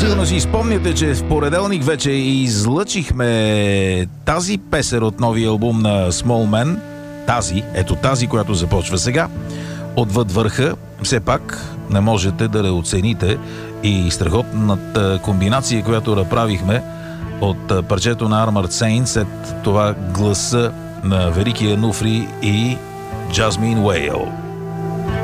Сигурно си спомняте, че в понеделник вече излъчихме тази песен от новия албум на Small Man. Тази, която започва сега. Отвъд върха. Все пак не можете да я оцените и страхотната комбинация, която направихме от парчето на Armored Saint, след това гласа на Великия Нуфри и Jasmine Whale.